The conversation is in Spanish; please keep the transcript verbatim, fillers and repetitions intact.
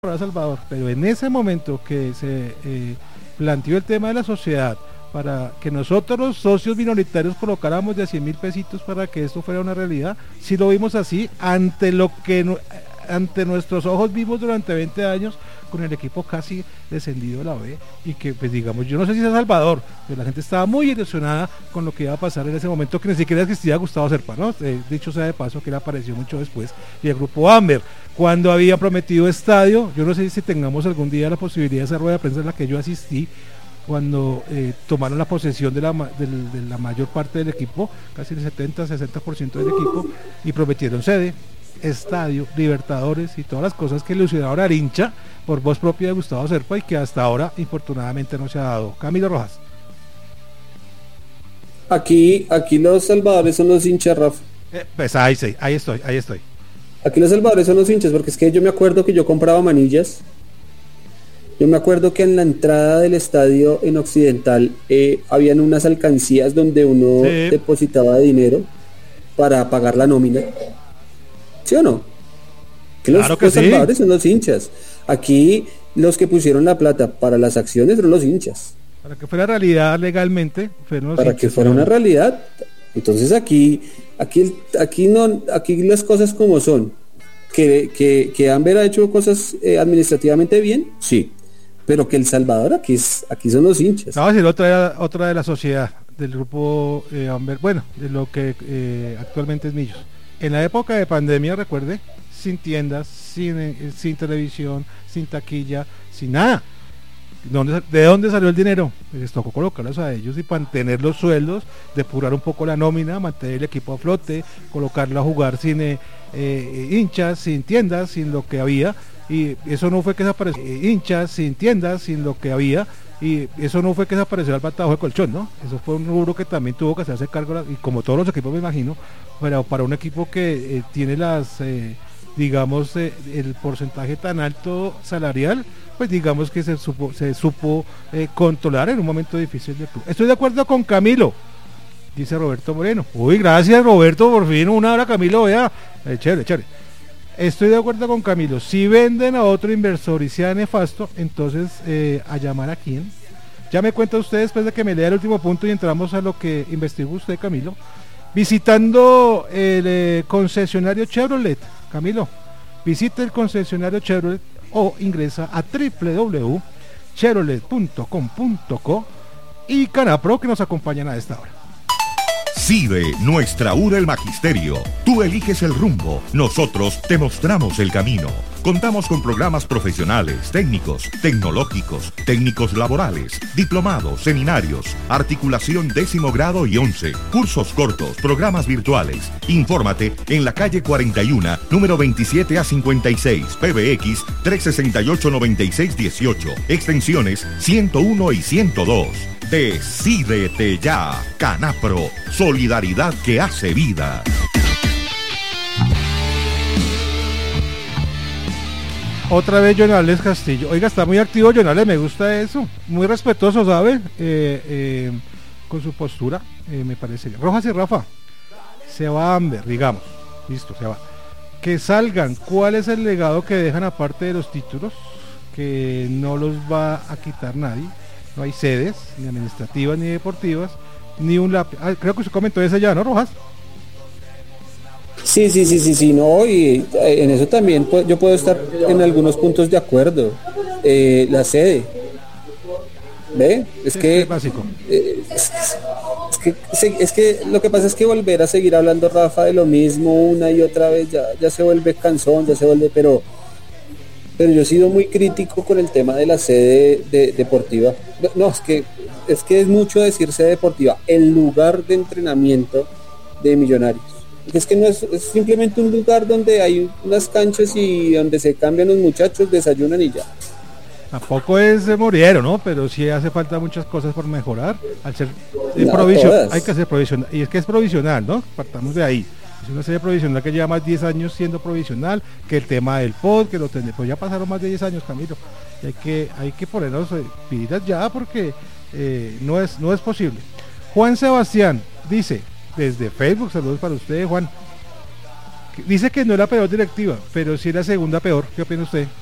para Salvador, pero en ese momento que se eh, planteó el tema de la sociedad para que nosotros los socios minoritarios colocáramos de cien mil pesitos para que esto fuera una realidad, sí lo vimos así ante lo que ante nuestros ojos vimos durante veinte años con el equipo casi descendido de la B, y que pues digamos, yo no sé si es Salvador, pero la gente estaba muy ilusionada con lo que iba a pasar en ese momento, que ni siquiera existía Gustavo Serpa, ¿no? Eh, dicho sea de paso, que él apareció mucho después, y el grupo Amber, cuando había prometido estadio, yo no sé si tengamos algún día la posibilidad de esa rueda de prensa en la que yo asistí, cuando eh, tomaron la posesión de la, de, de la mayor parte del equipo, casi el setenta, sesenta por ciento del equipo, y prometieron sede, estadio, Libertadores y todas las cosas que ilusionaron al hincha por voz propia de Gustavo Serpa, y que hasta ahora infortunadamente no se ha dado. Camilo Rojas. Aquí, aquí los salvadores son los hinchas, Rafa. Eh, pues ahí sí, ahí estoy, ahí estoy. Aquí los salvadores son los hinchas, porque es que yo me acuerdo que yo compraba manillas. Yo me acuerdo que en la entrada del estadio en Occidental eh, habían unas alcancías donde uno sí. depositaba dinero para pagar la nómina. ¿Sí o no? Que los, claro que los sí. salvadores son los hinchas. Aquí los que pusieron la plata para las acciones son los hinchas. Para que fuera realidad legalmente, fueron los para hinchas, que fuera ¿no? una realidad. Entonces aquí, aquí, aquí no, aquí las cosas como son. Que, que, que Amber ha hecho cosas eh, administrativamente bien, sí. Pero que El Salvador aquí es, aquí son los hinchas. Vamos a decir otra, otra de la sociedad del grupo eh, Amber, bueno, de lo que eh, actualmente es Millos. En la época de pandemia, recuerde, sin tiendas, sin, eh, sin televisión, sin taquilla, sin nada. ¿Dónde, ¿De dónde salió el dinero? Les tocó colocarlos a ellos y mantener los sueldos, depurar un poco la nómina, mantener el equipo a flote, colocarlo a jugar sin eh, eh, hinchas, sin tiendas, sin lo que había. Y eso no fue que desapareció, eh, hinchas, sin tiendas, sin lo que había. Y eso no fue que desapareció el batajo de colchón, ¿no? Eso fue un rubro que también tuvo que hacerse cargo, y como todos los equipos me imagino, pero para un equipo que eh, tiene las, eh, digamos, eh, el porcentaje tan alto salarial, pues digamos que se supo, se supo eh, controlar en un momento difícil del club. Estoy de acuerdo con Camilo, dice Roberto Moreno. Uy, gracias Roberto, por fin una hora Camilo, vea, eh, chévere, chévere. Estoy de acuerdo con Camilo, si venden a otro inversor y sea nefasto, entonces eh, a llamar a quién. Ya me cuenta usted después de que me lea el último punto y entramos a lo que investigó usted, Camilo. Visitando el eh, concesionario Chevrolet, Camilo, visite el concesionario Chevrolet o ingresa a doble u doble u doble u punto chevrolet punto com punto co y Canapro, que nos acompañan a esta hora. CIDE, nuestra U del Magisterio. Tú eliges el rumbo, nosotros te mostramos el camino. Contamos con programas profesionales, técnicos, tecnológicos, técnicos laborales, diplomados, seminarios, articulación décimo grado y once, cursos cortos, programas virtuales. Infórmate en la calle cuarenta y uno, número veintisiete a cincuenta y seis, P B X tres seis ocho, nueve seis uno ocho, extensiones ciento uno y ciento dos. Decídete ya, Canapro, solidaridad que hace vida. Otra vez Jonales Castillo. Oiga, está muy activo Jonales, me gusta eso. Muy respetuoso, ¿sabe? Eh, eh, con su postura, eh, me parece bien. Rojas y Rafa. Se va Amber, digamos. Listo, se va. Que salgan. ¿Cuál es el legado que dejan aparte de los títulos? Que no los va a quitar nadie. No hay sedes, ni administrativas, ni deportivas, ni un lápiz. Ah, creo que se comentó ese ya, ¿no, Rojas? Sí, sí, sí, sí, sí, no, y en eso también pues, yo puedo estar en algunos puntos de acuerdo. Eh, la sede, ¿ve? Es sí, que, es básico. Eh, es, es, que es que lo que pasa es que volver a seguir hablando, Rafa, de lo mismo una y otra vez ya, ya se vuelve cansón, ya se vuelve, pero pero yo he sido muy crítico con el tema de la sede de, deportiva. No, es que es que es mucho decir sede deportiva, el lugar de entrenamiento de Millonarios. Es que no es, es simplemente un lugar donde hay unas canchas y donde se cambian los muchachos, desayunan y ya. Tampoco es de moriero, ¿no? Pero sí hace falta muchas cosas por mejorar. Al ser eh, no, provisional, hay que hacer provisional, y es que es provisional, ¿no? Partamos de ahí. Es una serie provisional que lleva más de diez años siendo provisional, que el tema del pod, que lo tendré, pues ya pasaron más de diez años, Camilo. Y hay que, hay que ponernos eh, pilitas ya, porque eh, no es, no es posible. Juan Sebastián dice, desde Facebook, saludos para usted, Juan. Dice que no es la peor directiva, pero sí la segunda peor. ¿Qué opina usted?